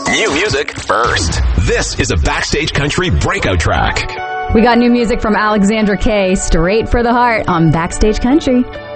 New music first. This is a Backstage Country breakout track. We got new music from Alexandra Kay, Straight for the Heart on Backstage Country.